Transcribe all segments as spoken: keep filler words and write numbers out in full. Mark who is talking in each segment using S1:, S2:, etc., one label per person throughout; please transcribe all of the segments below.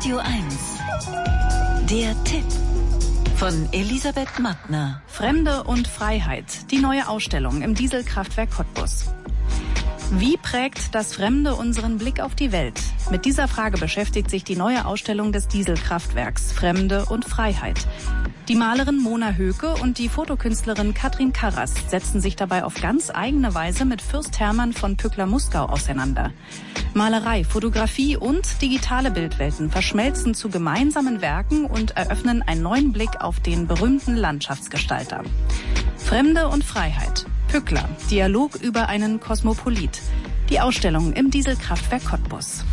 S1: Radio eins. Der Tipp von Elisabeth Mattner.
S2: Fremde und Freiheit. Die neue Ausstellung im Dieselkraftwerk Cottbus. Wie prägt das Fremde unseren Blick auf die Welt? Mit dieser Frage beschäftigt sich die neue Ausstellung des Dieselkraftwerks Fremde und Freiheit. Die Malerin Mona Höke und die Fotokünstlerin Katrin Karras setzen sich dabei auf ganz eigene Weise mit Fürst Hermann von Pückler-Muskau auseinander. Malerei, Fotografie und digitale Bildwelten verschmelzen zu gemeinsamen Werken und eröffnen einen neuen Blick auf den berühmten Landschaftsgestalter. Fremde und Freiheit. Pückler, Dialog über einen Kosmopolit. Die Ausstellung im Dieselkraftwerk Cottbus.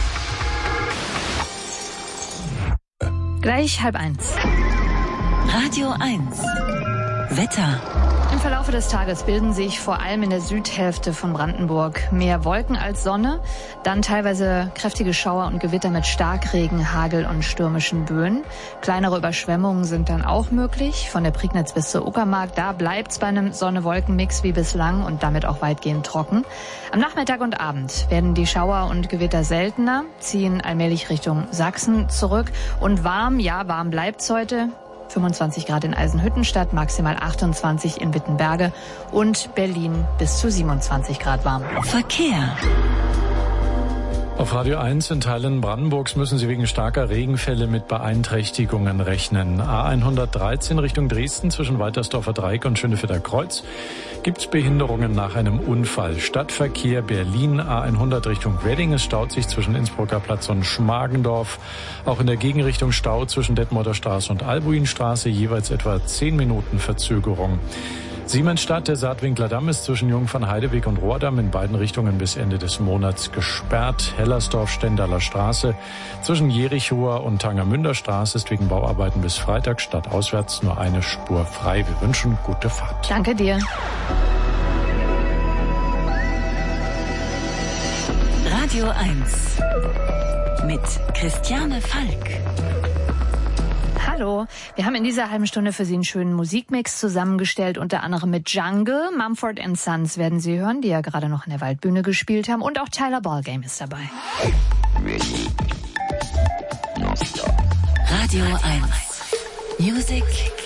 S3: Gleich halb eins.
S1: Radio eins. Wetter.
S3: Im Verlaufe des Tages bilden sich vor allem in der Südhälfte von Brandenburg mehr Wolken als Sonne. Dann teilweise kräftige Schauer und Gewitter mit Starkregen, Hagel und stürmischen Böen. Kleinere Überschwemmungen sind dann auch möglich. Von der Prignitz bis zur Uckermark, da bleibt's bei einem Sonne-Wolken-Mix wie bislang und damit auch weitgehend trocken. Am Nachmittag und Abend werden die Schauer und Gewitter seltener, ziehen allmählich Richtung Sachsen zurück. Und warm, ja, warm bleibt's heute. fünfundzwanzig Grad in Eisenhüttenstadt, maximal achtundzwanzig in Wittenberge und Berlin bis zu siebenundzwanzig Grad warm.
S1: Verkehr.
S4: Auf Radio eins in Teilen Brandenburgs müssen Sie wegen starker Regenfälle mit Beeinträchtigungen rechnen. A hundertdreizehn Richtung Dresden zwischen Waltersdorfer Dreieck und Schönefetter Kreuz gibt's Behinderungen nach einem Unfall. Stadtverkehr Berlin A hundert Richtung Wedding. Es staut sich zwischen Innsbrucker Platz und Schmargendorf. Auch in der Gegenrichtung Stau zwischen Detmolder Straße und Albuinstraße, jeweils etwa zehn Minuten Verzögerung. Siemensstadt, der Saatwinkler Damm ist zwischen Jungfernheideweg und Rohrdamm in beiden Richtungen bis Ende des Monats gesperrt. Hellersdorf-Stendaler Straße zwischen Jerichower und Tangermünder Straße ist wegen Bauarbeiten bis Freitag stadtauswärts nur eine Spur frei. Wir wünschen gute Fahrt.
S3: Danke dir.
S1: Radio eins mit Christiane Falk.
S3: Hallo, wir haben in dieser halben Stunde für Sie einen schönen Musikmix zusammengestellt, unter anderem mit Jungle, Mumford and Sons werden Sie hören, die ja gerade noch in der Waldbühne gespielt haben, und auch Tyler Ballgame ist dabei.
S1: Radio eins. Music